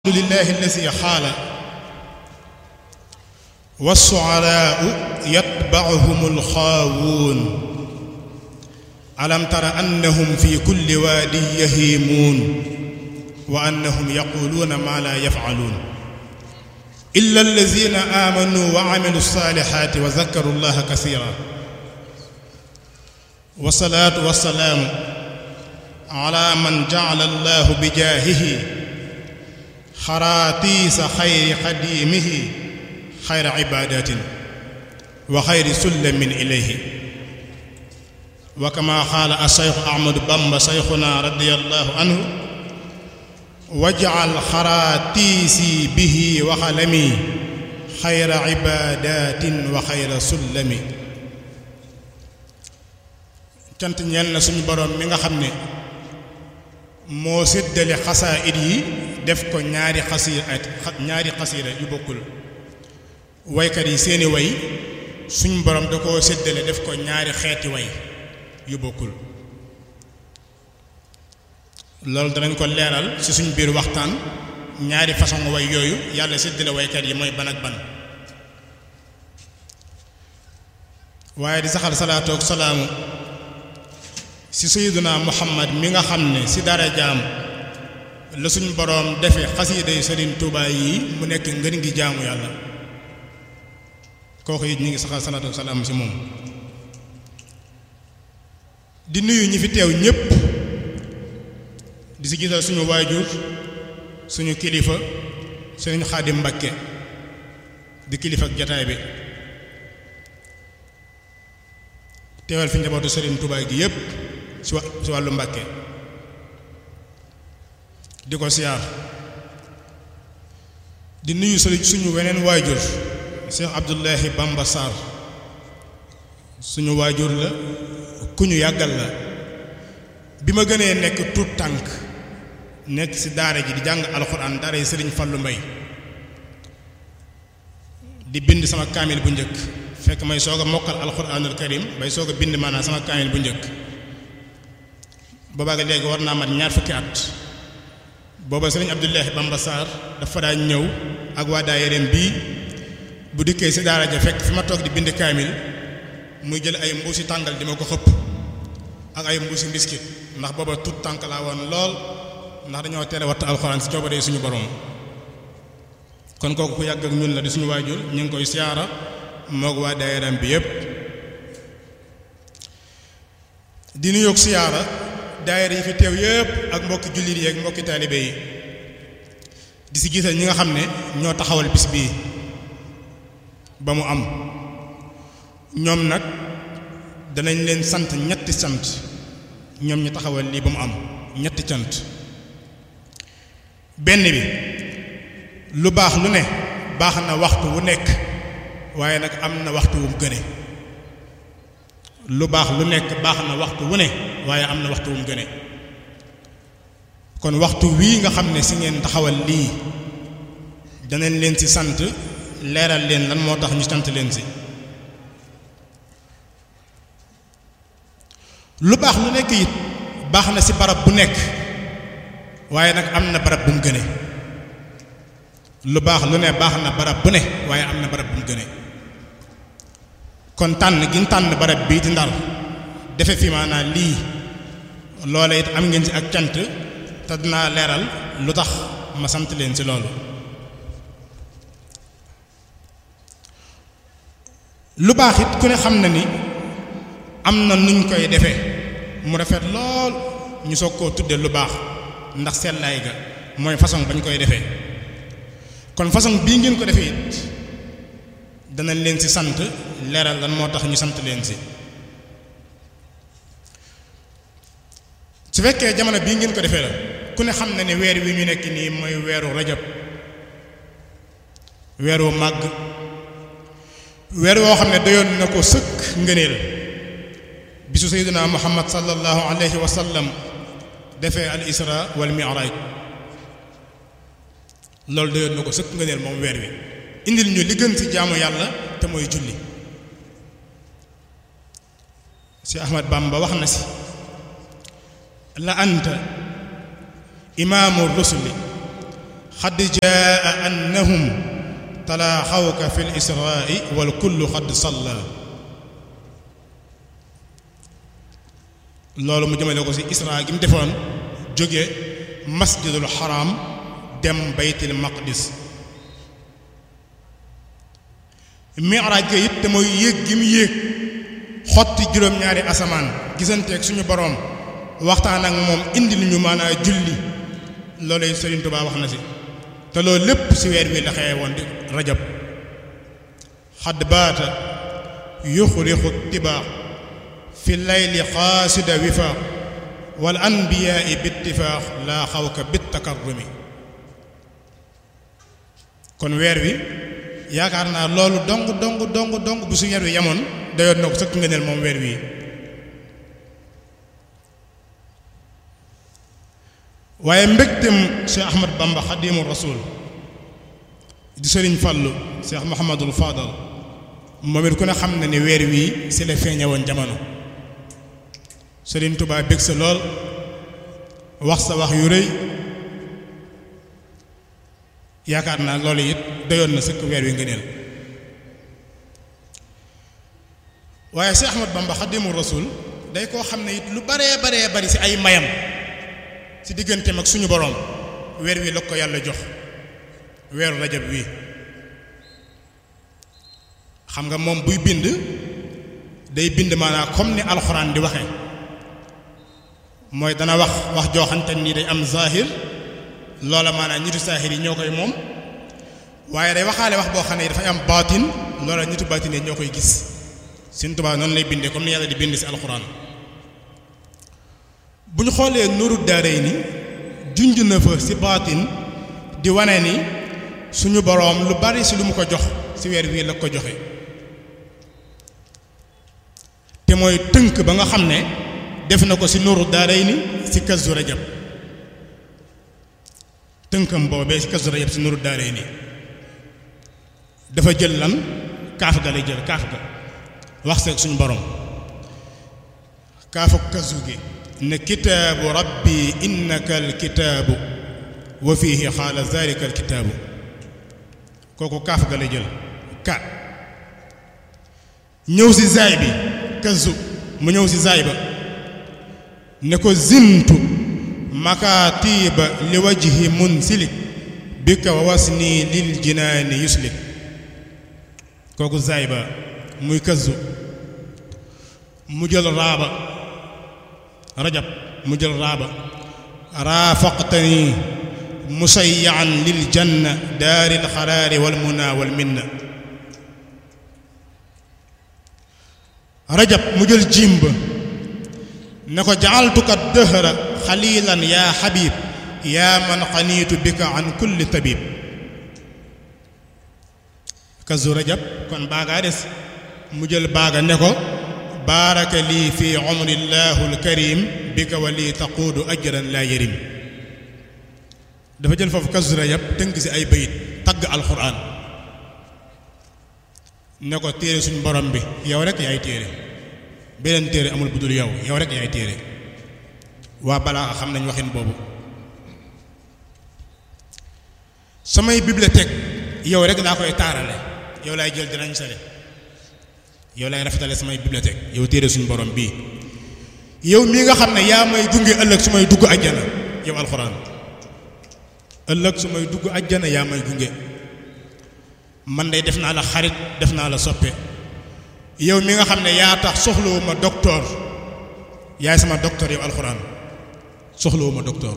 لله الذي حال والشعراء يتبعهم الخاوون ألم تر أنهم في كل واد يهيمون وأنهم يقولون ما لا يفعلون إلا الذين آمنوا وعملوا الصالحات وذكروا الله كثيرا والصلاة والسلام على من جعل الله بجاهه خراتيس خير قديمه خير عبادات وخير سلم إليه وكما قال الشيخ أحمد بامبا شيخنا رضي الله عنه واجعل خراتيسي به وخلمي خير عبادات وخير سلم cant ñeel na suñu borom mi nga xam ne moo séddale xasaayid yi def ko ñaari xasiida yu bokkul waykat yi seeni way suñu borom da koo séddale def ko ñaari xeeti way yu bokkul loolu danañ ko leeral ci suñu biir waxtaan ñaari façon way yooyu yàlla séddale waykat yi mooy ban ak ban waaye di saxal salaatu ak salaamu ci sayyiduna muhammad mi nga xam ne ci darajaam la suñu boroom defe xasiida yi Sëriñ Tuubaa yi mu nekk ngën gi jaamu yàlla kooku it ñi ngi saxal salaatu wa salaam ci moom di nuyu ñi fi teew ñépp di ci gisal suñu waajur suñu kilifa Sëriñ Xaadim Mbakke di kilifa ak jataay bi teewal fi njabootu Sëriñ Tuubaa gi yépp ci wàllu Mbàkke di ko siyaar di nuyu suñu weneen waajur Cheikh Abdullahi Bamba Sarr suñu waajur la ku ñu yàggal la bi ma gënee nekk tuut tànk nekk ci daara ji di jàng alxuraan daara yi Sëriñ Fallu Mbay di bind sama kaamil bu njëkk fekk may soog a mokkal alxuraanul karim bay soog a bind maanaam sama kaamil bu njëkk boobaag léegi war naa mat ñaar fukki at booba Sëriñ Abdullahi Bamba Sarr dafa daan ñëw ak waa daayireem bii bu dikkee ci daara ja fekk fi ma toog di bind kaamil muy jël ay mbuusi tàngal di ma ko xëpp ak ay mbuusi mbiskit ndax booba tut tànk laa woon lool ndax dañoo teel a wattu alxuraan ci coobaree suñu borom kon kooku ku yàgg ak ñun la di suñu waajur ñu ngi koy siyaara moog waa daayireem bi yépp di nuyoog siyaara daayira yi fi teew yépp ak mbokki jullit yi ak mbokki taalibe yi di ci gisal ñi nga xam ne ñoo taxawal bis bii ba mu am ñoom nag danañ leen sant ñetti sant ñoom ñu taxawal lii ba mu am ñetti cant benn bi lu baax lu ne baax na waxtu wu nekk waaye nag am na waxtu wu mu gëne lu baax lu nekk baax na waxtu wu ne waaye am na waxtu wu mu gëne kon waxtu wii nga xam ne ci ngeen taxawal lii danañ leen ci sant leeral leen lan moo tax ñu sant leen ci lu baax lu nekk it baax na ci barab bu nekk waaye nag am na barab bu mu gëne lu baax lu ne baax na barab bu ne waaye am na barab bu mu gëne kon tànn gi ñu tànn barab bii di Ndar defe fi maanaam lii loola it am ngeen ci ak cant te dinaa leeral lu tax ma sant leen ci loolu lu baax it ku ne xam na ni am na nuñ koy defee mu rafet lool ñu soog koo tudde lu baax ndax sellaay ga mooy façon bañ koy defee kon façon bii ngeen ko defee it danañ leen ci sant leeral lan moo tax ñu sant leen ci su fekkee jamono bii ngeen ko defee la ku ne xam na ne weer wi ñu nekk nii mooy weeru rajab weeru màgg weer woo xam ne doyoon na ko sëkk ngëneel bisu sayyidina muhammad sallallahu alayhi wa sallam defee al isra wal mi'raj loolu doyoon na ko sëkk ngëneel moom weer wi indil ñu li gën ci jaamu yàlla te mooy julli si Ahmad Bamba wax na si la anta imaamu rusuli xad jaa annahum talaaxawka fi lisraai wal kullu xad salla loolu mu jëmale ko ci isra gi mu defoon jóge masjidul xaram dem baytil maqdis miraaj ga it te mooy yéeg gi mu yéeg xotti juróom-ñaari asamaan gisanteeg suñu boroom waxtaan ak moom indi lu ñu maanaa julli loolu Sëriñ Tuubaa wax na ci te loolu lépp ci weer wi la xewe woon di rajab xadd baata yuxrixu tibaa fi layli xaasida wifaaq wal anbiyaai bittifaaq laa xawka bittakarrumi kon weer wi yaakaar naa loolu dong bu su weer wi yamoon dayoon na ko sëkk ngëneel moom weer wi waaye mbégtem Cheikh Ahmad Bamba Xadimu Rasul di Sëriñ Fallu Cheikh Mouhamadul Fadal moom it ku ne xam na ni weer wii ci la feeñe woon jamono Sëriñ Tuubaa bég sa lool wax sa wax yu rëy yaakaar naa loolu it doyoon na sëkk weer wi ngëneel waaye Cheikh Ahmad Bamba Xadimu Rasul day koo xam ne it lu baree bari ci ay mayam ci digganteem ak suñu boroom weer wi la ko yàlla jox weeru rajab wi xam nga moom buy bind day bind maanaam comme ni alxuraan di waxe mooy dana wax joo xamante ni day am zahir loola maanaam ñitu zahir yi ñoo koy moom waaye day waxaale wax boo xam ne dafay am baatin loola ñitu baatin yi ñoo koy gis Sëriñ Tuubaa noonu lay bindee comme ni yàlla di bind ci alxuraan bu ñu xoolee Nuuru Daarayni junj na fa ci baatin di wane ni suñu boroom lu bari ci lu mu ko jox ci weer wii la ko joxe te mooy tënk ba nga xam ne def na ko ci Nuuru Daarayni ci Kazu Rajab tënkam boobee ci Kazu Rajab ci Nuuru Daarayni dafa jël lan kaaf ga lay jël kaaf ga wax seeg suñu boroom kaafu kazu gi ne kitaabu rabbi innaka alkitaabu wa fiihi xaala zaalika alkitaabu kooku kaaf ga la jël ka ñëw ci zaay bi kazu mu ñëw ci zaay ba ne ko zintu makaatiba li wajhi munsilik bika wa wasni lil jinaani yuslik kooku zaay ba muy kazu mu jël raaba rajab mu jël raaba raafaqtani musayyaan lil janna daaril xaraari wal muna wal minna rajab mu jël jiim ba ne ko jaaltuka dëhra xalilan yaa xabib yaa man xaniitu bika an kulli tabib kazu rajab kon baagaa des mu jël baaga ne ko baaraka lii fi umrillahu alkarim bika wa lii taquudu ajran laa yarim dafa jël foofu kazu rajab tënk ci ay bayit tagg alxuraan ne ko téere suñu borom bi yow rek yaay téere beneen téere amul bu dul yow rek yaay téere waa balaa xam nañ waxin boobu samay bibliothèque yow rek laa koy taarale yow laay jël dinañ sale yow lay rafetale samay bibliothèque yow téere suñu borom bii yow mii nga xam ne yaa may gunge ëllëg su may dugg ajjana yow alxuraan ëllëg su may dugg ajjana yaa may gunge man day def naa la xarit def naa la soppe yow mi nga xam ne yaa tax soxlawuma docteur yaay sama docteur yow alxuraan soxlawuma docteur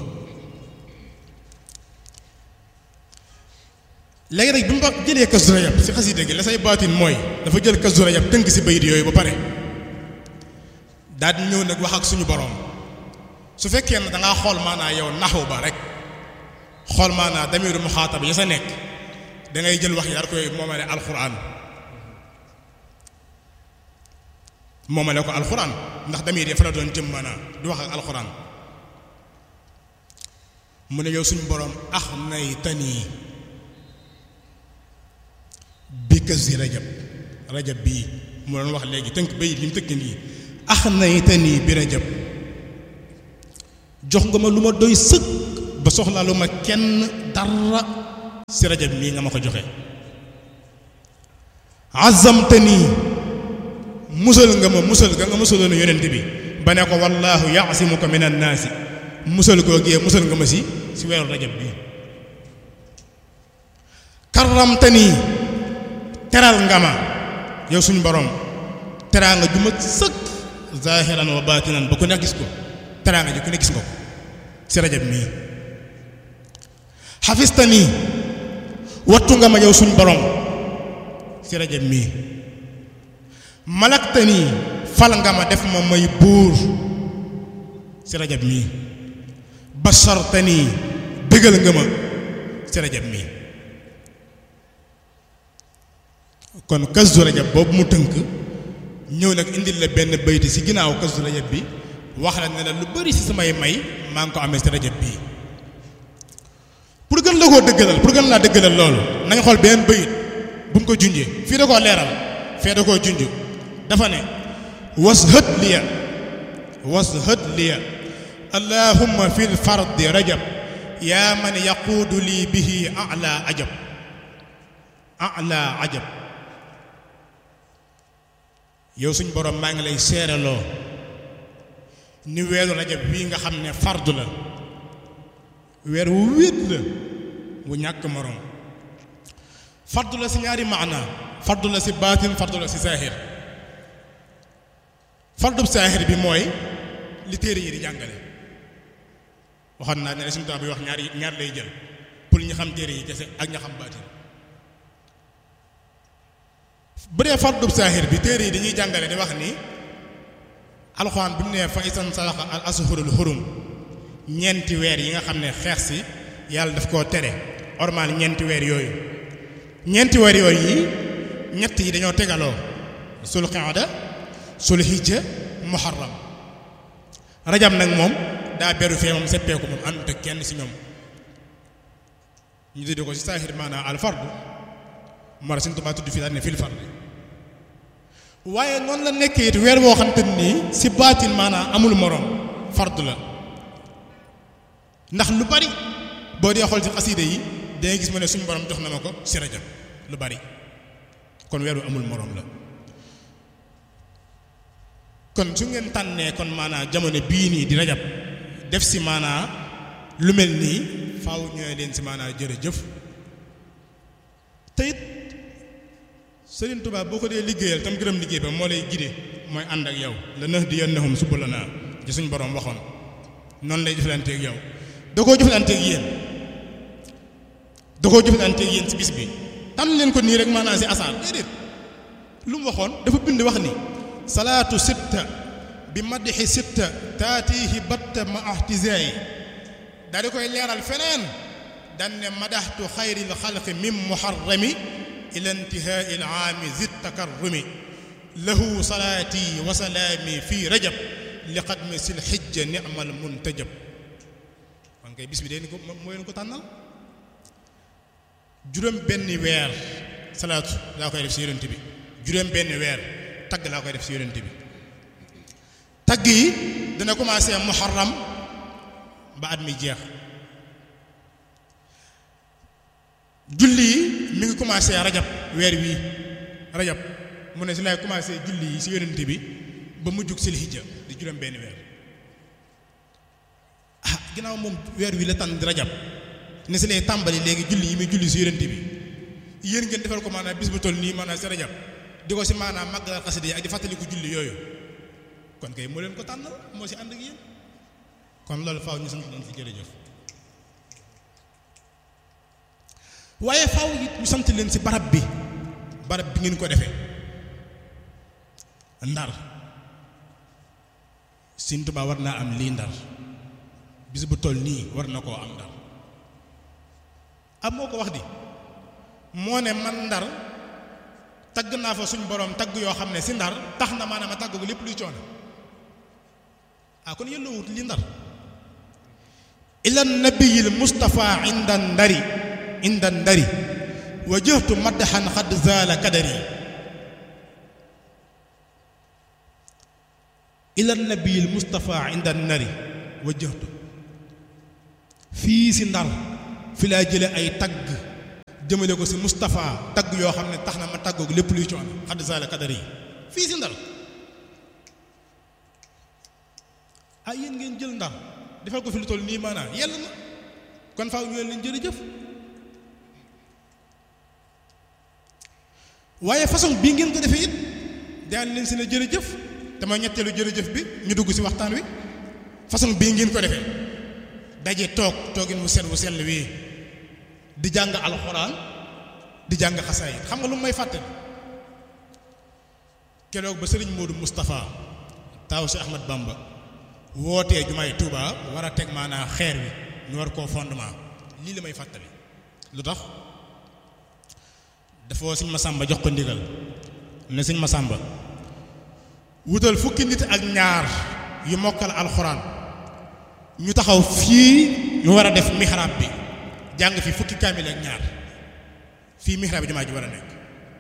léegi rek bi mu jëlee Kazu Rajab ci xasida gi la say baatin mooy dafa jël Kazu Rajab tënk ci bayit yooyu ba pare daal di ñëw nag wax ak suñu boroom su fekkee ne dangaa xool maanaa yow naxu ba rek xool maanaa damiru muxaatab ya sa nekk dangay jël wax yi daal koy moomale alxuraan moomale ko alxuraan ndax damir yi fa la doon jëm maanaa di wax ak alxuraan mu ne yow suñu boroom ax nay tanii bi Kazu rajab bii mu doon wax léegi tënk bayit li mu tëkk nii ax nay tanii bi rajab jox nga ma lu ma doy sëkk ba soxlaalu ma kenn dara si rajab mii nga ma ko joxe azamtani musal nga nga musaloon yonent bi ba ne ko wallaahu yaasimuka min annaasi musal koo gee musal nga ma si weeru rajab bi karramtani teral nga ma yow suñu borom teraa nga ju ma sëkk zahiran wa batinan ba ku ne gis ko teraa nga ji ku ne gis nga ko si rajab mii xafistani wattu nga ma yow suñu borom si rajab mii malaktani fal nga ma def ma may buur si rajab mii bashartani bégal nga ma si rajab mii kon kazu rajab boobu mu tënk ñëw nag indil la benn bayti si ginnaaw kazu rajab bi wax la ne la lu bari si samay may maa ngi ko amee si rajab bii pour gën la koo dëggalal pour gën laa dëggalal loolu nañ xool benn bayit bu mu ko junjee fii da koo leeral fee da koo junj dafa ne washhad liya allahumma fi lfardi rajab yaa man yaquudu lii bihi ala ajab yow suñ borom maa ngi lay seeraloo ni weeru rajab bii nga xam ne fardu la weer wu wéet la wu ñàkk morom fardu la si ñaari maana fardu la si baatin fardu la si saahir fardub saahir bi mooy li téere yi di jàngale waxoon naa ne suñu temps bi wax ñaar lay jël pour ñu xam téere yi kese ak ña xam baatin bu dee fardub saahir bi téere yi dañuy jàngale di wax ni alxuraan bi mu nee fa isan salaxa al ashurul xurum ñeenti weer yi nga xam ne xeex si yàlla daf koo tere ormal ñeenti weer yooyu yi ñett yi dañoo tegaloo sul qaada sul hijja muharram rajab nag moom daa beru fee moom seppeeku moom àndut ak kenn si ñoom ñu tuddee ko si saahir maanaam al fardu mara Sëñ Tuubaa tudd fii daal ne fil fardi waaye noonu la nekkee it weer boo xam te nii si baatin maanaam amul morom fardu la ndax lu bari boo dee xool ci xasiida yi dangay gis ma ne suñu borom jox na ma ko si rajab lu bari kon weer wi amul morom la kon su ngeen tànnee kon maanaam jamono bii nii di rajab def si maanaam lu mel nii faaw ñooy leen si maanaam jërëjëf te it Sëriñ Tuubaa boo ko dee liggéeyal tam gërëm liggéey ba moo lay gide mooy ànd ak yow la nahdiyannahum subulanaa ci suñ borom waxoon noonu lay jëflanteeg yow da koo jëflanteeg yéen si bis bi tànn leen ko nii rek maanaam si asaar déedéet lu mu waxoon dafa bind wax ni salaatu sitta bi madixi sitta taatihi batta ma ahtizaay daa di koy leeral feneen dan ne madaxtu xayril xalqi min muharrami ila intihaai alaami zid takarrumi lahu salaati wa salaami fi rajab li qadmi sil xijja ni'mal muntajab man kay bis bi dee ni ko moo leen ko tànnal juróom benni weer salaatu laa koy def si yonent bi juróom benni weer tagg laa koy def si yonent bi tagg yi dana commencé muharram ba at mi jeex julli yi mi ngi commencé rajab weer wii rajab mu ne si laay commencé julli yi si yonent bi ba mu jug sil hijja di juróom benn weer ginnaaw moom weer wi la tànn di rajab ne si lay tàmbali léegi julli yi muy julli si yonent bi yéen ngeen defal ko maanaam bis bu toll nii maanaam si rajab di ko si maanaam màggal xasida yi ak di fàttaliku julli yooyu kon kay moo leen ko tànnal moo si ànd ak yéen kon loolu faaw ñu sant leen si jërëjëf waaye faaw it ñu sant leen si barab bi ngeen ko defee ndar Sëñ Tuubaa war naa am lii ndar bis bu toll nii war na koo am ndar am moo ko wax di moo ne man ndar tagg naa fa suñ borom tagg yoo xam ne si ndar tax na maanaam a tagg ko lépp luy coono kon yelloo wut li ndar ila nabiyil mustafa inda ndari wajjahtu madhan xad zaala kadari ila nabiyil mustafa inda ndari wajjahtu fii si Ndar fi laa jële ay tagg jëmale ko si Moustapha tagg yoo xam ne tax na ma tàggoog lépp luy coono xadd saala kadar yi fii si Ndar ah yéen ngeen jël Ndar defal ko fi lu toll nii maanaam yàlla na kon faaw ñu leen jërëjëf waaye façon bii ngeen ko defee it daan leen si ne jërëjëf te mooy ñetteelu jërëjëf bi ñu dugg si waxtaan wi façon bii ngeen ko defee daje toogin wu sell wii di jàng alxuraan di jàng xasaayid xam nga lu may fàtte keroog ba sëriñ Modou Moustapha taaw si Ahmad Bamba wootee jumaay Touba war a teg maanaa xeer wi ñu war koo fondement lii la may fàttali lu tax dafa sëñ Masamba jox ko ndigal ne sëñ Masamba wutal fukki nit ak ñaar yu mokkal alxuraan ñu taxaw fii ñu war a def mihrab bi jàng fi fukki kaamil ak ñaar fii mihrab bi jumaa ji war a nekk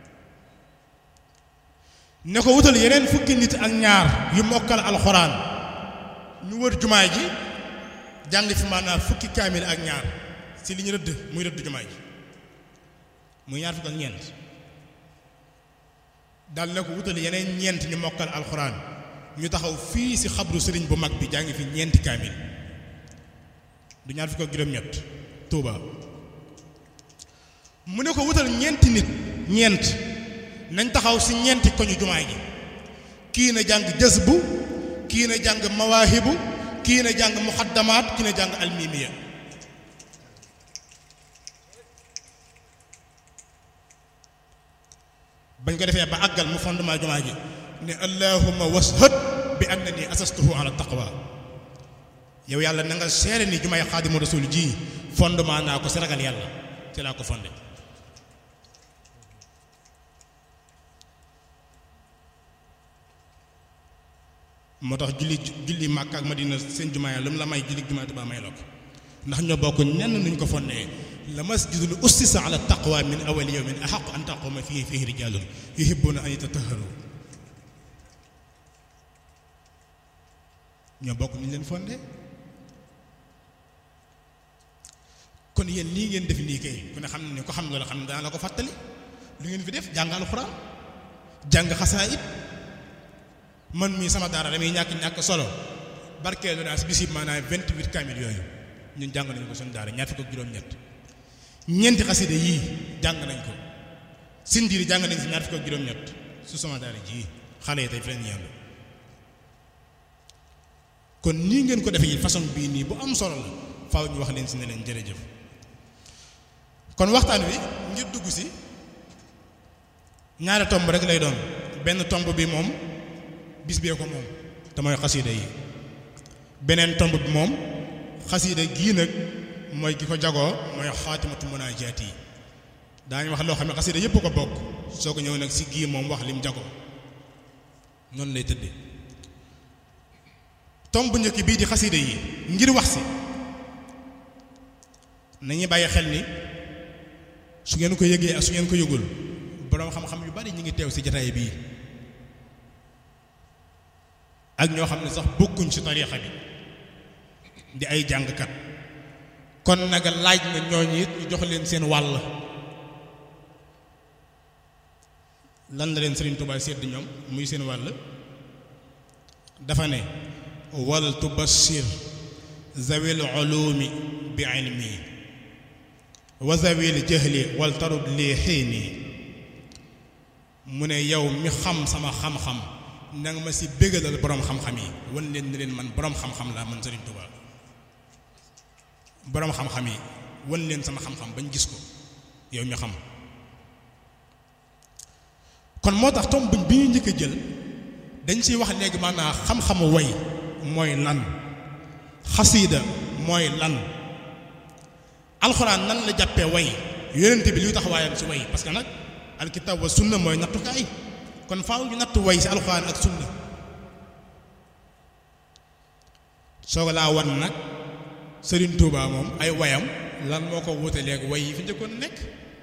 ne ko wutal yeneen fukki nit ak ñaar yu mokkal alxuraan ñu wër jumaa ji jàng fi maanaam fukki kaamil ak ñaar si li ñu rëdd muy rëdd jumaa ji muy ñaar fukk ak ñeent daal na ko wutal yeneen ñeent ñu mokkal alxuraan ñu taxaw fii si xabru sëriñ bu mag bi jàng fi ñeenti kaamil du ñaar fukk ak juróom-ñett Touba mu ne ko wutal ñeenti nit ñeent nañ taxaw si ñeenti koñu jumaa ji kii na jàng jazbu kii na jàng mawaahibu kii na jàng muxaddamaat kii na jàng almimiya bañ ko defee ba àggal mu fondement jumaa ji ne allahumma washhad bi annani asastuhu ala taqwa yow yàlla na nga seere ni jumaay xaadimu rasul ji fondement naa ko si ragal yàlla ci laa ko fondé moo tax julli Makka ak Madina seen jumaa lu mu la may julli jumaa Tuubaa may la ko ndax ñoo bokk nenn nuñ ko fondé la masjidun ussisa ala taqwa min awwali yawmin ahaqqu an taquma fihi rijaalun yuhibbuna an yatatahharu ñoo bokk ñu leen fondé kon yéen lii ngeen def nii kay ku ne xam ne ko xam loolu xam ne dana la ko fàttali lu ngeen fi def jàng alxuraan jàng xasaayid man mii sama daara damay ñàkk solo barkeelu naa si bisib maanaam 28 kaamil yooyu ñun jàng nañ ko suñu daara ñaar fukk ak juróom-ñett ñeenti xaside yii jàng nañ ko sindiiri jàng nañ si ñaar fukk ak juróom-ñett su sama daara ji xale yi tey fi leen yàlla kon nii ngeen ko defee yi façon bii nii bu am solo la faaw ñu wax leen si ne leen jërëjëf kon waxtaan wi ngir dugg si ñaari tomb rek lay doon benn tomb bi moom bis bee ko moom te mooy xasida yi beneen tomb bi moom xasida gii nag mooy ki ko jagoo mooy xaatimatu munaajaat yi daañu wax loo xam ne xasida yépp ko bokk soo ko ñëw nag si gii moom wax lim jagoo noonu lay tëddee tomb bu njëkk bii di xasida yi ngir wax si nañuy bàyyi xel ni su ngeen ko yëgee ak su ngeen ko yëgul boroom xam-xam yu bari ñu ngi teew si jataay bii ak ñoo xam ne sax bokkuñ ci tariixa bi di ay jàngkat kon nag laaj na ñooñu it ñu jox leen seen wàll lan la leen Sëriñ Tuubaa sedd ñoom muy seen wàll dafa ne wal tubashir zawil ulumi bi ilmi wa zawil jahli wal tarud li xiini mu ne yow mi xam sama xam-xam nanga ma si bégalal boroom xam-xam yi wan leen ni leen man boroom xam-xam laa man Sëriñ Tuubaa boroom xam-xam yi wan leen sama xam-xam bañ gis ko yow mi xam kon moo tax tomb bi ñu njëkk a jël dañ siy wax léegi maanaam xam-xamu way mooy lan xasiida mooy lan alxuraan nan la jàppee way yonent bi luy tax waayam si way parce que nag alkitaab wa sunna mooy nattukaay kon faaw ñu natt way si alxuraan ak sunna soo ko laa wan nag Sëriñ Tuubaa moom ay wayam lan moo ko wute léegi way yi fi njëkkoon nekk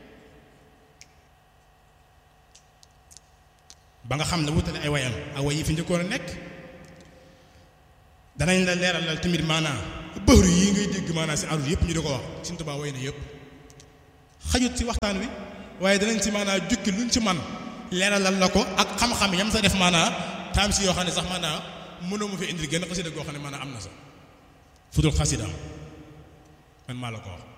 ba nga xam ne wutale ay wayam ak way yi fi njëkkoon nekk danañ la leeralal tamit maanaam bëru yi ngay dégg maanaam si arut yëpp ñu di ko wax Sëriñ Tuubaa way na yëpp xajut ci waxtaan wi waaye danañ ci maanaam jukki luñ ci man leeralal la ko ak xam-xam yam sa def maanaam taam si yoo xam ne sax maanaam mënoo mu fi indil genn xasida goo xam ne maanaam am na sax fudul xasida man maa la ko wax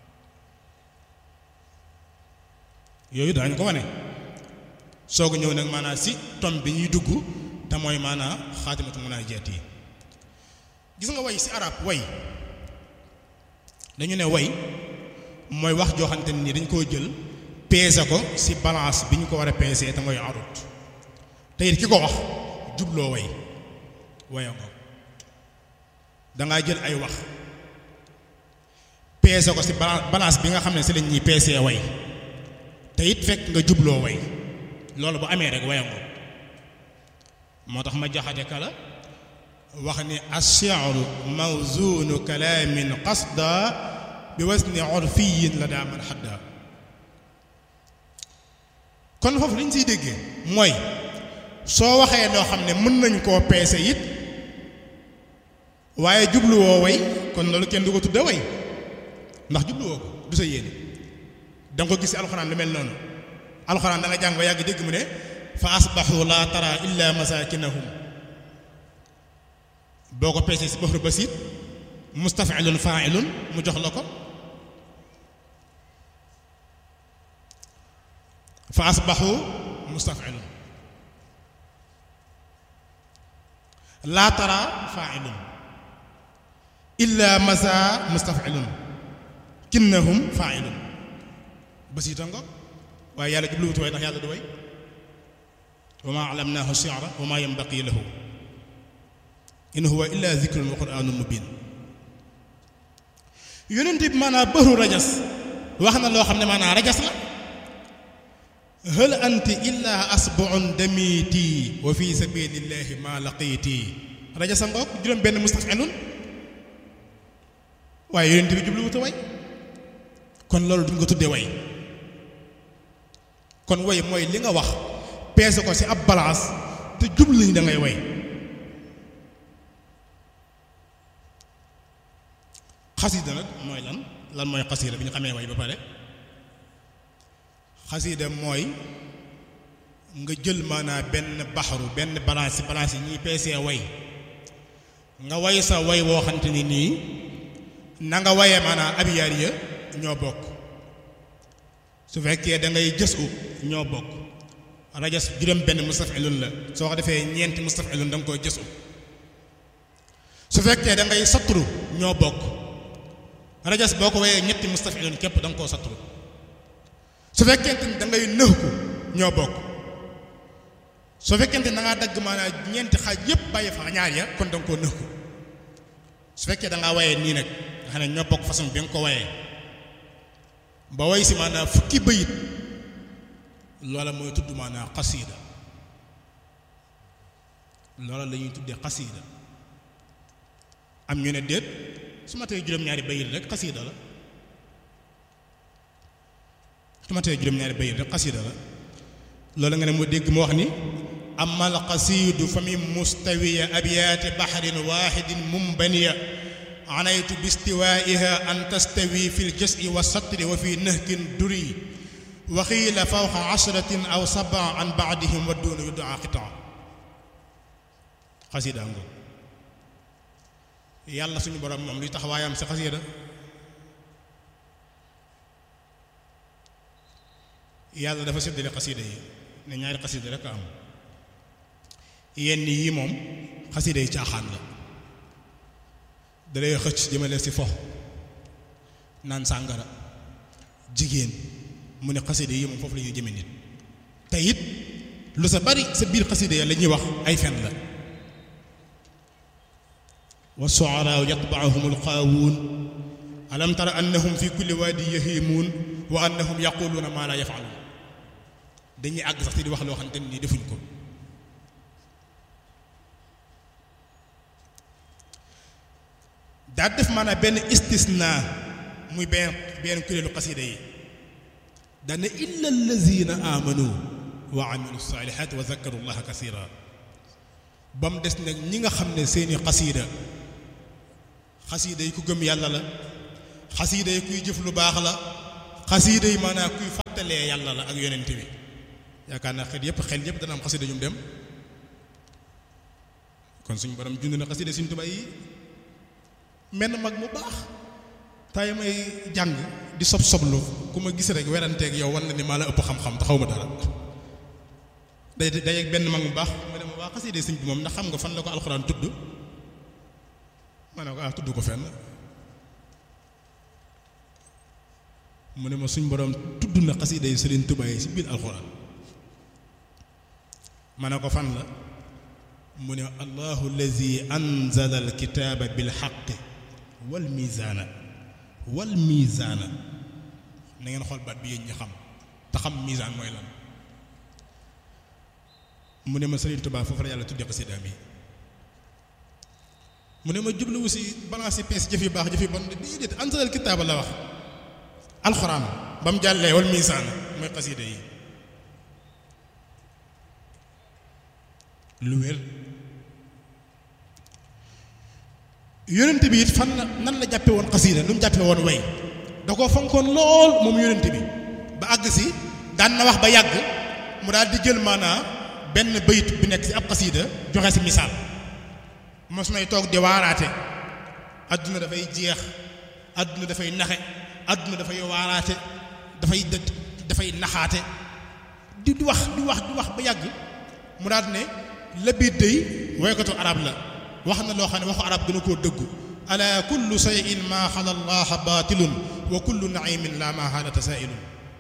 yooyu daañu ko wane soog a ñëw nag maanaam si tom bi ñuy dugg te mooy maanaam xaatimatu munaajaat yi gis nga way si arab way dañu ne way mooy wax joo xamante ne nii dañ koo jël peese ko si balance bi ñu ko war a peesee te mooy arut te it ki ko wax jubloo way waya ko dangaa jël ay wax peese ko si balance bi nga xam ne si lañ ñuy peesee way te it fekk nga jubloo way loolu bu amee rek waya ko moo tax ma jaxate kala wax ni ash-shi'ru mawzunu kalaamin qasda bi wasni urfiyin la daa man xadda kon foofu li ñu siy déggee mooy soo waxee loo xam ne mën nañ koo peese it waaye jubluwoo way kon loolu kenn du ko tudde way ndax jubluwoo ko du sa yéene danga ko gis ci alxuraan lu mel noonu alxuraan da nga jàng ba yàgg dégg mu ne fa asbaxu la tara illa masakinahum boo ko peesee si bahru basit mustafilun fa'ilun mu jox la ko fa asbaxu mustafilun la tara fa'ilun illa masa mustafilun kinnahum fa'ilun basita ngo waaye yàlla jubluwutu way ndax yàlla du way wa ma alamnaahu shi'ra wa ma yanbaqi lahu in huwa illa dhikrun wa qur'anun mubin yonent bi maanaam bëru rajas wax na loo xam ne maanaam rajas la hal anti illa asbu'un damiti wa fi sabilillahi ma laqiti rajasa ngoog juróom benn mustafilun waaye yonent bi jubluwutu way kon loolu duñ ko tuddee way kon way mooy li nga wax peese ko ci ab balance te jublu ni da ngay way xasida nag mooy lan mooy xasida bi ñu xamee way ba pare xasida mooy nga jël maanaam benn baxaru benn balance ci balance yi ñuy peesee way nga way sa way woo xamante ni nii na nga wayee maanaam abiyaar ya ñoo bokk su fekkee da ngay jës u ñoo bokk rajas juróom benn mustafilun la soo ko defee ñeenti mustafilun da nga koy jës u su fekkee da ngay satru ñoo bokk rajas boo ko wayee ñetti mustafilun képp da nga koo satru su fekkente ni da ngay nëxku ñoo bokk su fekkente ni da ngaa dagg maanaam ñeenti xaaj yépp bàyyi fa ñaar ya kon da nga koo nëxku su fekkee da ngaa wayee nii nag nga xam ne ñoo bokk façon bi nga ko wayee ba way si maanaam fukki bayit loola mooy tudd maanaam xasiida loola la ñuy tuddee xasiida am ñu ne déet su ma tee juróom-ñaari bayit rek xasiida la su ma tee juróom-ñaari bayit rek xasiida la loola nga ne mu dégg mu wax ni amal xasiidu fa min mustawiya abyaati baxrin waaxidin mumbaniya anaytu bistiwaiha an tastawi fi ljasi wa satri wa fi nahkin duri wa xiila fawqa ashratin aw sab'a an baadihim wa duuna yudaa qitaa xasida ngo yàlla suñu borom moom luy taxawaayam si xasida yàlla dafa séddale xasida yi ne ñaari xasida rek a am yenn yii moom xasida yi caaxaan la dalay xëcc jëmale si fo naan sàngara jigéen mu ne xasida yi moom foofu la ñuy jëme nit te it lu sa bari sa biir xasida ya la ñuy wax ay fen la wa su'araa yatba'uhum alqaawuun alam tara annahum fi kulli waadi yahiimuun wa annahum yaquluuna maa laa yaf'aluun dañuy àgg sax te di wax loo xam ne nii defuñ ko daa def maanaam benn istisna muy benn kuréelu xasida yi dana illa allazina amanu wa amilu salihat wa zakaru llaha kasira ba mu des nag ñi nga xam ne seeni xasida xasiida yi ku gëm yàlla la xasiida yi kuy jëf lu baax la xasiida yi maanaam kuy fàttalee yàlla la ak yonent bi yaakaar naa xel yëpp dana am xasiida ñu dem kon suñu borom jund na xasiida Sëriñ Tuubaa yi menn mag mu baax tay may jàng di soblu ku ma gis rek weranteeg yow war na ni maa la ëpp xam-xam te xaw ma dara day benn mag mu baax mu ne ma waa xasiida sëñ bi moom ndax xam nga fan la ko alxuraan tudd ma ne ko tudd ko fenn mu ne ma suñ borom tudd na xasiida yi Sëriñ Tuubaa yi ci biir alxuraan ma ne ko fan la mu ne allahu allazi anzala alkitaaba bilxaqi wal miizaana na ngeen xool baat bi yéen ñi xam te xam miizaan mooy lan mu ne ma Sëriñ Tuubaa foofu la yàlla tuddee xasiidaam yi mu ne ma jubluwu si balance yi pees jëf yu baax jëf yu bon déedéet anzalal kitaaba la wax alxuraan ba mu jàllee wal miisaan mooy xasiida yi lu wér yonent bi it fan la nan la jàppe woon xasiida lu mu jàppe woon way da koo fonkoon lool moom yonent bi ba àgg si daan na wax ba yàgg mu daal di jël maanaa benn bayit bi nekk si ab xasiida joxe si misaal mos nay toog di waaraate adduna dafay jeex adduna dafay naxe adduna dafay waaraate dafay naxaate di wax ba yàgg mu daal ne la biir day woykatu arab la wax na loo xam ne waxu arab gën a koo dëggu ala kullu shay'in ma xala allaha batilun wa kullu naimin la ma xala tasailun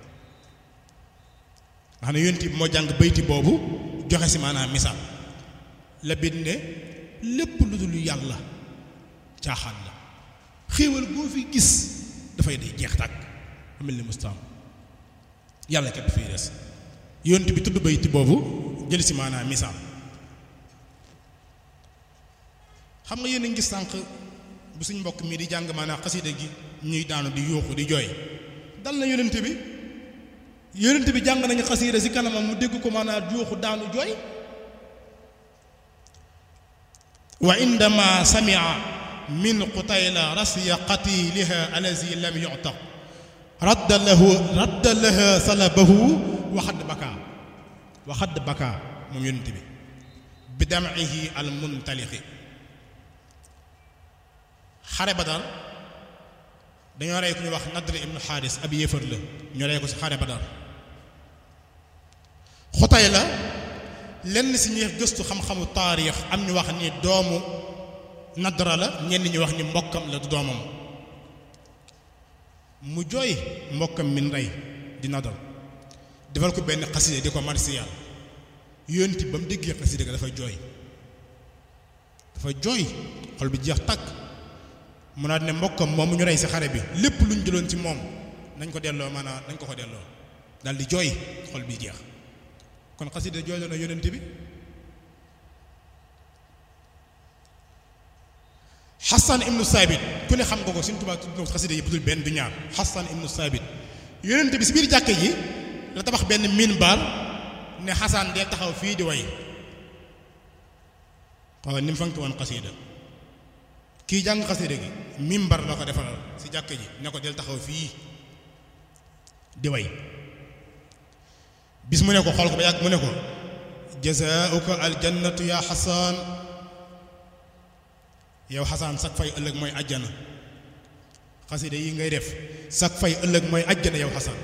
nga xam ne yonent bi moo jàng bayti boobu joxe si maanaam misaal la biir ne lépp lu dul yàlla caaxaan la xéewal boo fi gis dafay day jeex tàkk amel ni mustaam yàlla kat dafay des yonent bi tudd bayti boobu jël si maanaam misaal xam nga yéen a ngi sànq bu suñ mbokk mi di jàng maanaam xasida gi ñuy daanu di yuuxu di jooy dal na yonent bi jàng nañu xasida si kanamam mu dégg ko maanaam yuuxu daanu jooy wa indama samia min qutayla rasiya qatiliha alazi lam yu'taq radda laha salabahu waxadd baka moom yonent bi dam'ihi al muntaliqi xare Badar dañoo rey ku ñu wax Nadr ibnu Xaaris ab yéefar la ñu rey ko ci xare Badar Xutayla lenn ci ñuy gëstu xam-xamu taarix am ñu wax ni doomu Nadra la ñenn ñu wax ni mbokkam la du doomam mu jooy mbokkam min rey di Nadr defal ko benn xasida di ko marsiyal yonti ba mu déggee xasida ga dafa jooy xol bi jeex tàkk mu naa ne mbokkam moom mu ñu rey ci xare bi lépp lu ñu jëloon ci moom nañ ko delloo maanaam nañ ko delloo daal di jooy xol bi jeex kon xasida jooy la na yonent bi Xasan ibnu Saabit ku ne xam nga ko Sëriñ Tuubaa tudd na xasida yi budul benn du ñaar Xasan ibnu Saabit yonent bi ci biir jàkke ji la tabax benn minbar ne Xasan dee taxaw fii di way xaw ni mu fanki woon xasida kii jàng xasida gi mimbar la ko defaral ci jàkk ji ne ko del taxaw fii di way bis mu ne ko xool ko ba yàgg mu ne ko jazaauka aljannatu ya xasaan yow xasaan sag fay ëllëg mooy ajjana xasida yi ngay def sag fay ëllëg mooy ajjana yow xasaan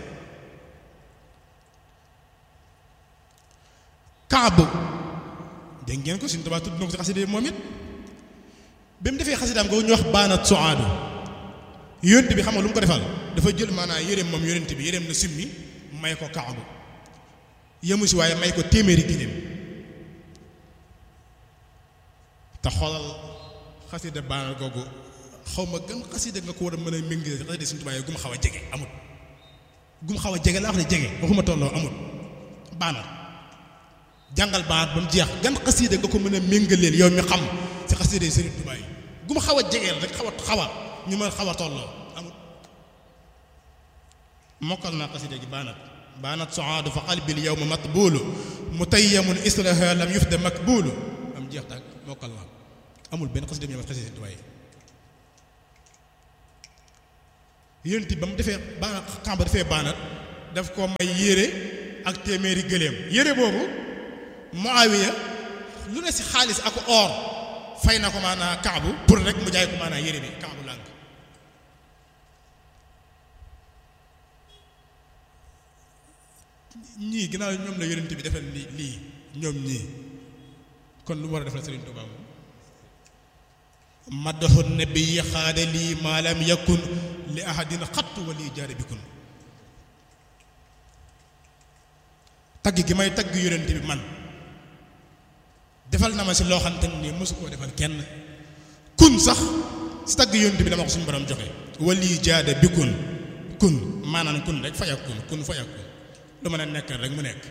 Kaabu dégg ngeen ko Sëriñ Tuubaa tudd na ko ci xasida yi moom it bi mu defee xasidaam nga ñu wax baanat suaadu yonent bi xam nga lu mu ko defal dafa jël maanaam yéreem moom yonent bi yéreem la simmi may ko Kaabu yemu si waaye may ko téeméeri giléem te xoolal xasida baanat googu xaw ma gën xasida nga ko war a mën a méngale xasida Sëriñ Tuubaa gum xaw a jege amut gum xaw a jege la wax ne jege waxuma tolloo amut baanat jàngal baanat ba mu jeex gan xasida nga ko mën a méngaleel yow mi xam ci xasida Sëriñ Tuubaa yi gu ma xaw a jegeel rek xaw a ñu mën xaw a tolloo amul mokkal naa xasida gi baanat suaadu fa qalbil yawma matbuulu mutayyamun islaha lam yufda makbuulu am jeex tàkk mokkal naa amul benn xasida ñëw xasida Sëriñ Tuubaa yi yonent ba mu defee baana Kaaba defee baana daf ko may yére ak téeméeri gëléem yére boobu Muawiya lu ne si xaalis ak or fay na ko maanaa Kaabu pour rek mu jaay ko maanaa yére bi Kaabu lànk ñii ginnaaw ñoom la yonent bi defal lii ñoom ñii kon lu war a defal Sëriñ Tuubaa moom maddahu nabi xaada lii maa lam yakun li ahadin xattu wa lii jaare bikun tagg gi may tagg yonent bi man defal na ma si loo xamante ni mosu koo defal kenn kun sax si tagg yonent bi dama ko suñu borom joxe wali jaada bikun kun maanaam kun rek fayakun kun fayakun lu mën a nekk rek mu nekk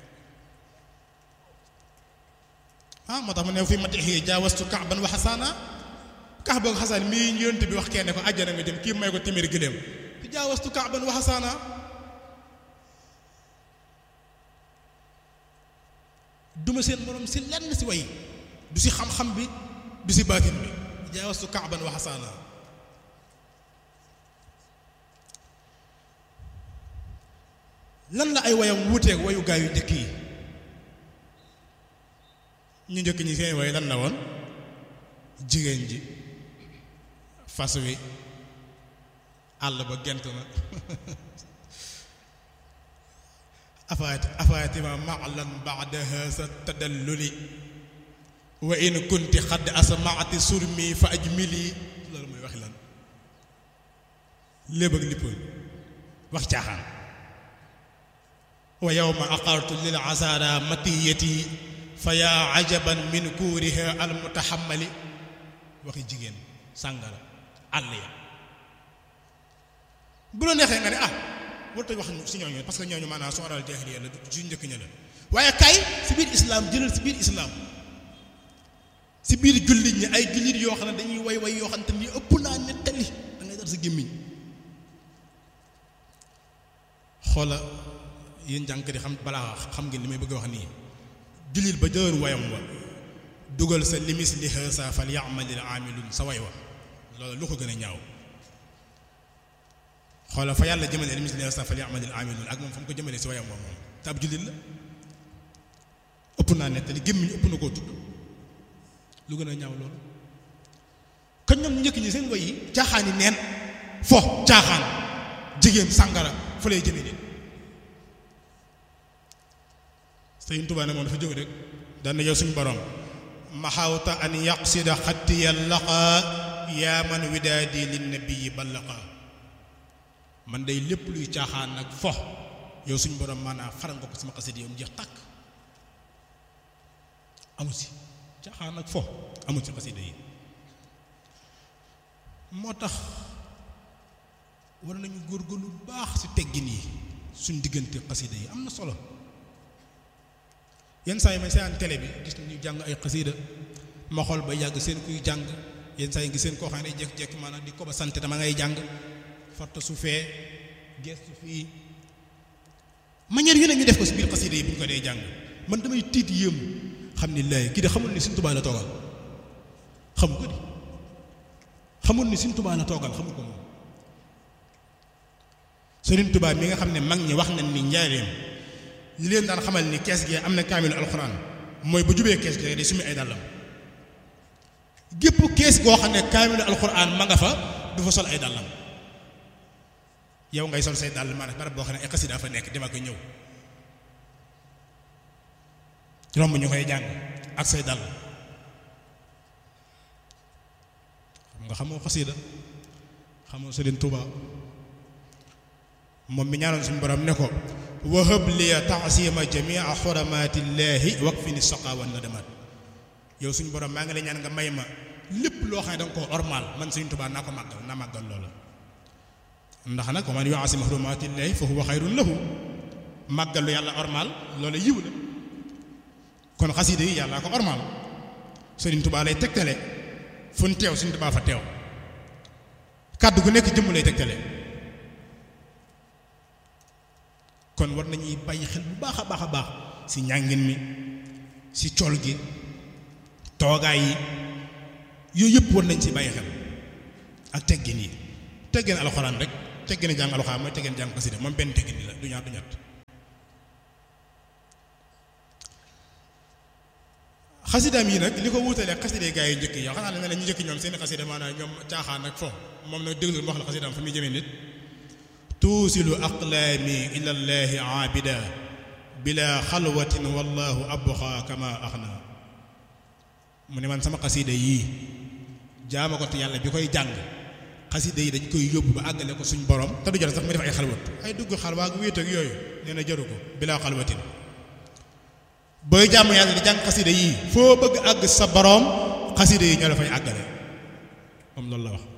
moo tax mu ne fi matihi jaawastu kaaban wa xasaana kax boog xasaan mii yonent bi wax kenn ko àjjana nga jëm kii may ko téeméeri gëléem fi jaawastu kaaban wa xasaana duma seen morom si lenn si way du si xam-xam bi du si baatin bi jaawastu kaaban wa xasaana lan la ay wayam wuuteeg wayu gaa yu njëkk yi ñu njëkk ñi seen way lan la woon jigéen ji fas wi àll ba gent na afaatima maalan baadaha sa tadalluli wa in kunti xadd asmaati surmi fa ajmili loolu mooy waxi lan léeb ak lippoon wax caaxaan wa yawma aqartu lil asara matiyati fa yaa ajaban min kuuriha al mutahammali waxi jigéen sàngara àll ya bu la neexee nga ne warut a wax si ñooñu parce que ñooñu maanaam sooral jaahiliya la du njëkk ña la waaye kay si biir islam jëlal si biir islam si biir jullit ñi ay jullit yoo xam ne dañuy way yoo xam te ni ëpp naa nettali da ngay dar sa gémmiñ xoola yéen jànk di xam balaa xam ngeen li may bëgg a wax nii jullit ba jëloon wayam wa dugal sa limis li xësa fal ya'malil aamilun sa way wa loolu lu ko gën a ñaaw xoola fa yàlla jëmale limis li xësa fal ya'malil aamilun ak moom fa mu ko jëmale si wayam wa moom te ab jullit la ëpp naa nettali gémmiñ ëpp na koo tudd lu gën a ñaaw loolu kon ñoom njëkk ñi seen way yi caaxaan yi neen fo caaxaan jigéen sàngara fa lay jëme nit Sëriñ Tuubaa ne moom dafa jóg rek daan na yow suñu borom maxawta an yaqsida xattiya laqa yaa man widaadi lin nabiyyi ballaqa man day lépp luy caaxaan nag fo yow suñu borom maanaam faral nga ko sama xasida yow mu jeex tàkk amu si caaxaan nag fo amu ci xasida yi moo tax war nañu góorgóorlu baax si teggin yi suñ diggante xasida yi am na solo yenn saa yi may seetaan télé bi gis nañu jàng ay xasida ma xool ba yàgg seen kuy jàng yenn saa yi ngi seen koo xam ne day jékki-jékki maanaam di ko ba sant dama ngay jàng farta su fee gestu fii manière yu ne ñu def ko si biir xasida yi bu ñu ko dee jàng man damay tiit yéemu xam ni laay kii de xamul ni Sëriñ Tuubaa la toogal xamu ko di xamul ni Sëriñ Tuubaa la toogal xamu ko moom Sëriñ Tuubaa mi nga xam ne mag ñi wax nañ ni njaareem li leen daan xamal ni kees gi am na kaamilu alxuraan mooy bu jubee kees gi day sumi ay dàllam gépp kees goo xam ne kaamilu alxuraan ma nga fa du fa sol ay dàllam yow ngay sol say dàll maanaam barab boo xam ne ay xasida fa nekk dem ak ñëw romb ñu koy jàng ak say dàll xam nga xamoo xasida xamoo Sëriñ Tuubaa moom mi ñaanoon suñu borom ne ko wahab liya taasima jamia xuramaatillahi wakfini saqa wa nadamat yow suñu borom maa ngi lay ñaan nga may ma lépp loo xam ne da nga koo ormal man Sëriñ Tuubaa naa ko màggal naa màggal loola ndax nag wa man yuasim xuramaatillahi fa huwa xayrun lahu màggal lu yàlla ormal loola yiw la kon xasida yi yàlla ko ormal Sëriñ Tuubaa lay tegtale fu ñu teew Sëriñ Tuubaa fa teew kàddu gu nekk jëmm lay tegtale kon war nañuy bàyyi xel bu baax a baax a baax si njàngin mi si col gi toogaay yi yooyu yëpp war nañ si bàyyi xel ak teggin yi teggin alxuraan rek teggini jàng alxuraan mooy teggini jàng xasida moom benn teggini la du ñaar du ñett xasidaam yi nag li ko wuutalee xasida gaa yi njëkk yi yow xanaa la ne ñu njëkk ñoom seen xasida maanaam ñoom caaxaan ak fo moom nag déglu ma wax la xasidaam fa muy jëmee nit tuusilu aqlaami ila llahi aabida bila xalwatin wallahu abqa kama axna mu ne man sama xasida yii jaama ko te yàlla bi koy jàng xasida yi dañ koy yóbbu ba àggale ko suñ borom te du jar sax mu def ay xalwat ay dugg xalwaag wéet ak yooyu nee na jaru ko bila xalwatin booy jàmm yàlla di jàng xasida yii foo bëgg àgg sa borom xasida yi ñoo la fay àggale moom loolu la wax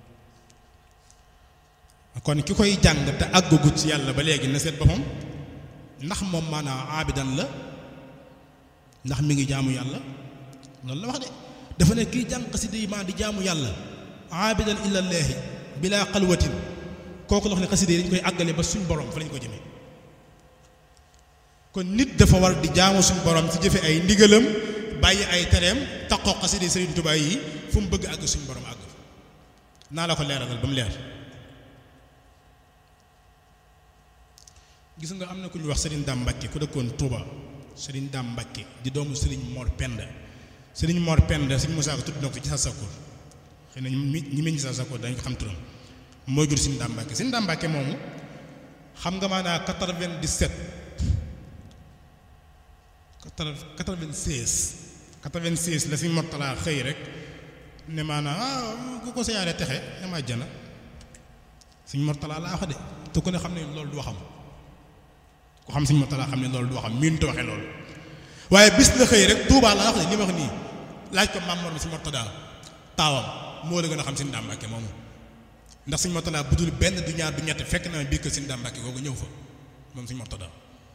kon ki koy jàng te àggagut ci yàlla ba léegi na seet boppam ndax moom maanaam aabidan la ndax mi ngi jaamu yàlla loolu la wax de dafa ne kii jàng xasida yi maa di jaamu yàlla aabidan ilallaahi bila xalwatin kooku la wax ne xasida yi dañ koy àggale ba suñ borom fa lañ ko jëmee kon nit dafa war di jaamu suñ borom ci jëfe ay ndigalam bàyyi ay tereem taqoo xasida yi Sëriñ Tuubaa yi fu mu bëgg àgg suñ borom àgg naa la ko leeralal ba mu leer gis nga am na ku ñu wax Serigne Dame Mbacke ku dëkkoon Touba Serigne Dame Mbacke di doomu Serigne Mor Penda Serigne Mor Penda Serigne Moussa ko tudd na ko ci sa sakkoor xëy na ñi meñ ci sa sakkoor dañ ko xam turam moo jur Serigne Dame Mbacke Serigne Dame Mbacke moomu xam nga maanaam 96 la Serigne Mortala xëy rek ne maanaam ku ko siyaare texe dama jana Serigne Mortala laa wax de te ku ne xam ne loolu du waxam ku xam Serigne Mortala xam ne loolu du waxam miin te waxee loolu waaye bis la xëy rek Touba laa wax de li ma wax nii laaj ko Maam Mor mi Serigne Mortala taawam moo la gën a xam Serigne Dame Mbacke moomu ndax Serigne Mortala bu dul benn du ñaar du ñett fekk na biir kër Serigne Dame Mbacke googu ñëw fa moom Serigne Mortala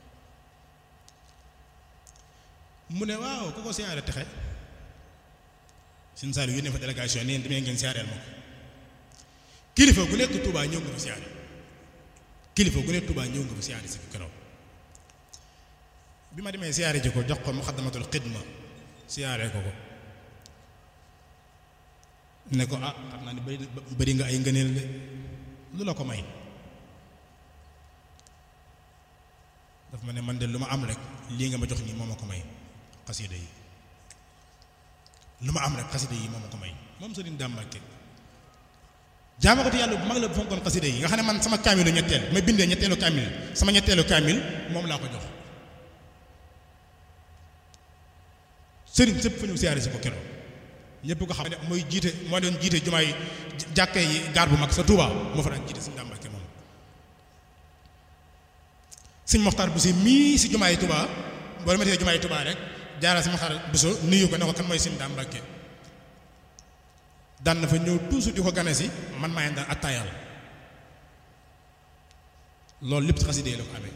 mu ne waaw ku ko siyaare texe Serigne Saliou yónnee fa délégation neen demee ngeen siyaareel ma ko kilifa gu nekk Touba ñëw nga fa siyaare kilifa gu nekk Touba ñëw nga fa siyaare si keroog bi ma demee siyaare ji ko jox ko muxaddamatul xidma siyaare ko ne ko xam naa ni bëri nga ay ngëneel de lu la ko may daf ma ne man de lu ma am rek lii nga ma jox nii moo ma ko may xasida yi lu ma am rek xasida yi moo ma ko may moom Serigne Dame Mbacke jaama ko te yàlla bu mag la bu fonkoon xasida yi nga xam ne man sama kaamilu ñetteel ma bindee ñetteelu kaamil sama ñetteelu kaamil moom laa ko jox Serigne sëpp fa ñëw siyaare si ko keroog ñëpp ko xam ne mooy jiite moo doon jiite jumaay jàkkee yi gaar bu mag sa Touba moo fa daan jiite Serigne Dame Mbacke moom Serigne Mokhtar Bousso mii si jumaay Touba boo dematee jumaay Touba rek jaaral si Mokhtar Bousso nuyu ko ne ko kan mooy Serigne Dame Mbacke daan na fa ñëw toujours di ko gane si man maa ngi daan attaayal loolu lépp ci xasida yi la ko amee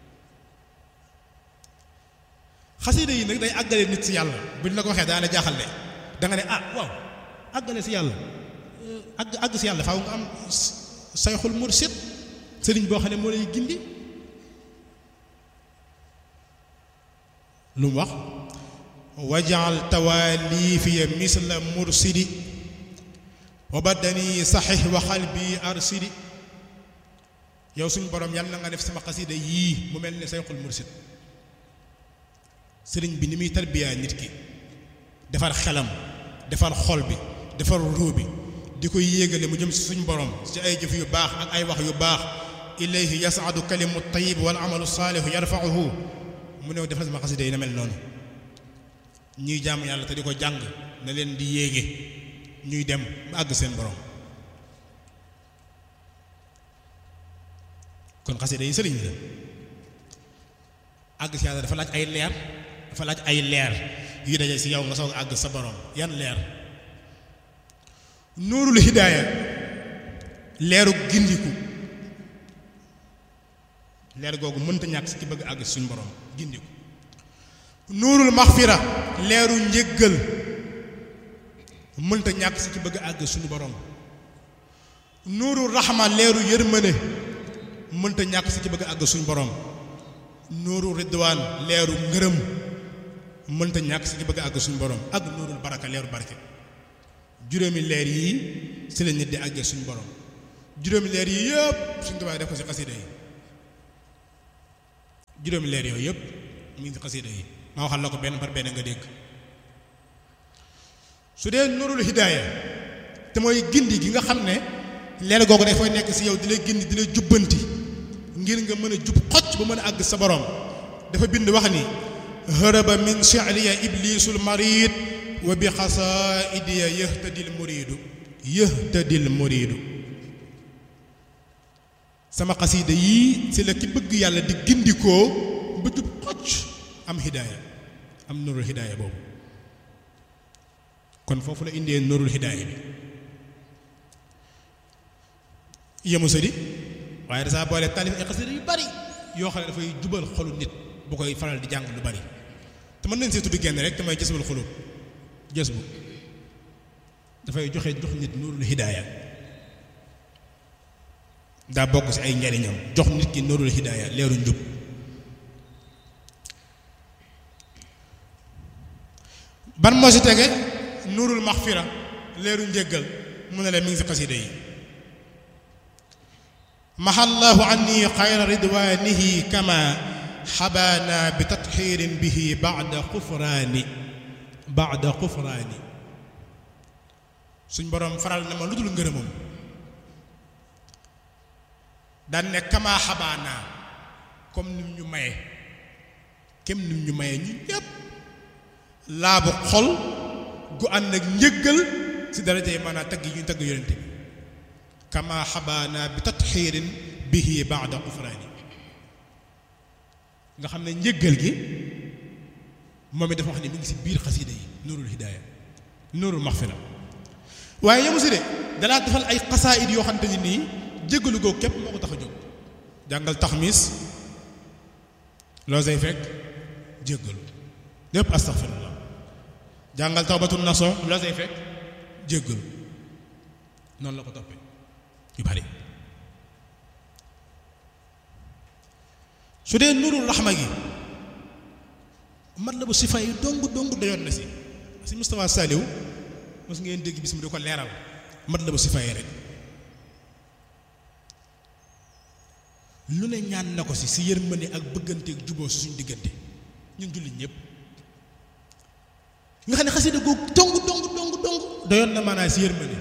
xasida yi nag day àggale nit si yàlla buñ la ko waxee daana jaaxal de da nga ne waaw àggale si yàlla àgg si yàlla faaw nga am sayxul mursid sëriñ boo xam ne moo lay gindi lu mu wax wajaal tawaalifiya misla mursidi wa badani saxix wa xalbi arsidi yow suñu borom yàlla na nga def sama xasida yii mu mel ni sayxul mursid sëriñ bi ni muy tarbiyaa nit ki defar xelam defar xol bi defar ruu bi di koy yéegale mu jëm si suñu borom ci ay jëf yu baax ak ay wax yu baax ilayhi yasaadu kalimu tayyib wal amalu saalihu yarfauhu mu ne defal sama xasida yi na mel noonu ñuy jaamu yàlla te di ko jàng na leen di yéege ñuy dem ba àgg seen borom kon xasida yi sëriñ la àgg si yàlla dafa laaj ay leer dafa laaj ay leer yu daje si yow nga soog àgg sa borom yan leer nuurul hidaaya leeru gindiku leer googu mënta ñàkk si ci bëgg àgg si suñu borom gindiku nuurul maxfira leeru njëggal mënta ñàkk si ci bëgg àgg suñu borom nuurul raxma leeru yërmande mënta ñàkk si ci bëgg àgg suñu borom nuuru ridwaan leeru ngërëm mënta ñàkk si ci bëgg àgg suñu borom ak nuurul baraka leeru barke juróomi leer yii si la nit di àggee suñu borom juróomi leer yi yëpp Sëriñ Tuubaa def ko ci xasida yi juróomi leer yooyu yëpp mu ngi ci xasida yi ma waxal la ko benn par benn nga dégg su dee nurul hidaaya te mooy gindi gi nga xam ne leer googu dafay nekk ci yow di lay gindi di lay jubbanti ngir nga mën a jub xocc ba mën a àgg sa borom dafa bind wax ni hërëba min shi'riya iblisul marid wa bi xasaidiya yëhtadil muriidu sama xasida yii ci la ki bëgg yàlla di gindikoo ba jub xocc am hidaaya am nurul hidaaya boobu kon foofu la indee nurul hidaaya bi yemu sa di waaye dasaa boole taalif ay xasida yu bari yoo xam ne dafay jubal xolu nit bu koy faral di jàng lu bari te mën nañ see tudd genn rek te may jësbul xulub jës bu dafay jox nit nurul hidaaya daa bokk ci ay njariñam jox nit ki nurul hidaaya leeru njub ban moo ci tege nurul maxfira leeru njéggal mu ne la mi ngi ci xasida yi mahallahu anni xayra ridwanihi kama xabaana bi tatxiirin bihi baada xufraani suñ boroom faral na ma lu dul ngërëmam daan ne kama xabaana comme nim ñu maye kem nim ñu maye ñu ñépp laabu xol gu ànd ak njëggal ci daraja yi maanaam tagg yi ñu tagg yonent bi kama xabaana bi tatxiirin bihi baada xufraani nga xam ne njëggal gi moom it dafa wax ne mi ngi ci biir xasida yi nuurul hidaaya nuurul maxfira waaye yemu si de dalaa defal ay xasaayid yoo xamante ni nii jéggalu googu képp moo ko tax a jóg jàngal taxmis loo say fekk jéggalu lépp astaxfirullah jàngal tawbatun naso loo say fekk jéggalu noonu la ko toppee yu bari su dee nurul raxma gi mat la bu sifa yi dong dayoon na si Moustapha Saliou mos ngeen dégg bis mu di ko leeral mat la bu sifa yi rek lu ne ñaan na ko si yërmande ak bëgganteeg juboo si suñu diggante ñun jullit ñëpp nga xam ne xasida googu dong dayoon na maanaam si yërmande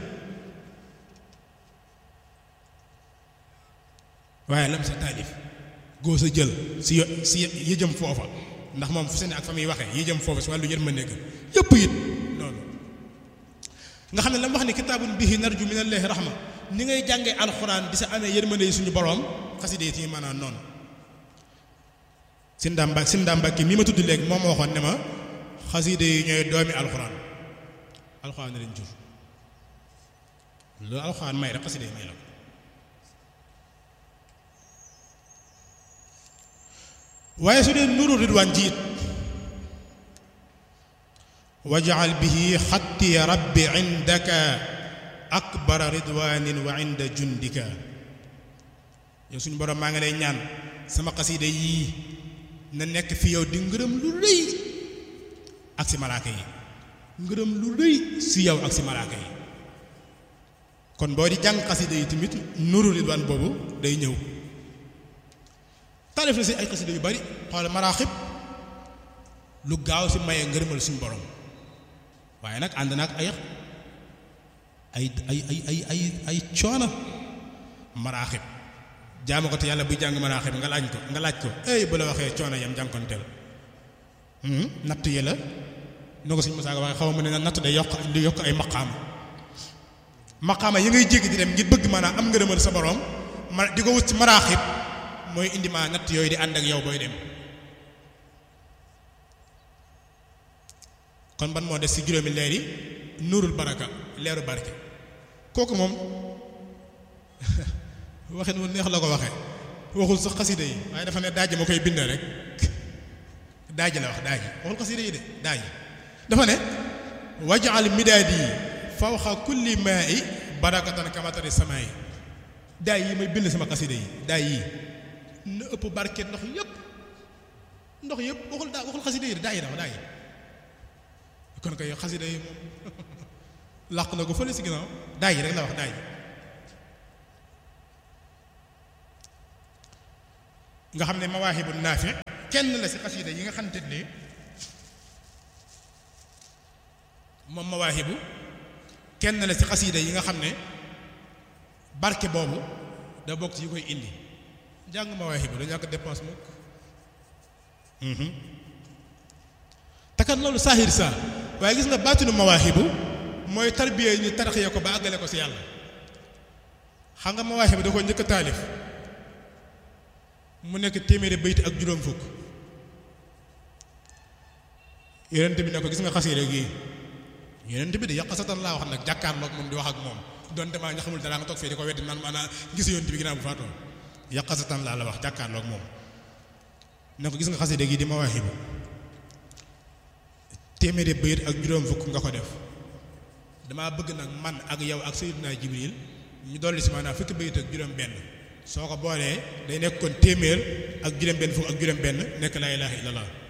waaye lam sa taalif góor sa jël si yëjëm foofa ndax moom fu seen ak fa muy waxee yëjëm foofa si wàllu yërmande ga yëpp it noonu nga xam ne la mu wax ni kitaabun bihi narju minallahi rahma ni ngay jàngee alxuraan di sa amee yërmande yi suñu boroom xasida yi ci maanaam noonu sin Mbàkke mii ma tudd léegi moom ma waxoon ne ma xasida yi ñooy doomi alxuraan alxuraan na leen jur loolu alxuraan may rek xasida yi may la ko waaye su dee nuru ridwaan jiit waj'al bihi xatti rabbi indaka akbara ridwanin wa inda jundika yow suñu borom maa ngi lay ñaan sama xasida yii na nekk fi yow di ngërëm lu rëy ak si malaaka yi ngërëm lu rëy si yow ak si malaaka yi kon boo di jàng xasida yi tamit nuru ridwaan boobu day ñëw taalif na si ay xasida yu bari xool maraaxib lu gaaw si maye ngërëmal suñu borom waaye nag ànd na ak ay coono maraaxib jaamu ko te yàlla buy jàng maraaxib nga laaj ko bu la waxee coono yam jànkonteel natt yi la noo ko suñu Musaa waxee xaw ma ne natt day yokk ay maqaama yi ngay jéggi di dem ngir bëgg maanaam am ngërëmal sa borom di ko wut ci maraaxib mooy indi ma natt yooyu di ànd ak yow booy dem kon ban moo des ci juróomi leer yi nuurul baraka leeru barke kooku moom waxin wu neex la ko waxee waxul sax xasida yi waaye dafa ne daaji ma koy bind rek daaji la wax daaji waxul xasida yi de daaji dafa ne waj'al midaadi fawqa kulli maa'i barakatan kamatari samaa'i daay yi may bind sama xasida yi daay yi na ëpp barke ndox yëpp waxul xasida yi daay yi dafa daay yi kon koy xasida yi moom làq na ko fële si ginnaaw daay yi rek la wax daay yi nga xam ne mawaahibu naafi kenn la ci xasida yi nga xamante ni moom mawaahibu kenn la ci xasida yi nga xam ne barke boobu da bokk ci yi koy indi jàng mawaahibu dañu ko dépense mukk takat loolu saahir sa waaye gis nga baatinu mawaahibu mooy tarbiya ñu taraxee ko ba àggale ko ci yàlla xam nga mawaahibu da ko njëkk a taalif mu nekk téeméeri bayt ak juróom fukk yonent bi ne ko gis nga xasida gi yonent bi de yàqasatan laa wax nag jàkkaarloog moom di wax ak moom donte maa nga xamul dara nga toog fee di ko weddi naan maanaam gis yonent bi ginnaaw bu faatoo yàqasatan laa la wax jàkkaarloog moom ne ko gis nga xasida gi di mawaahibu téeméeri bayt ak juróom fukk nga ko def damaa bëgg nag man ak yow ak Sayyidina Jibril ñu dolli si maanaam fukki bayt ak juróom benn soo ko boolee day nekk kon téeméer ak juróom benn fukk ak juróom benn nekk laa ilaaha illallah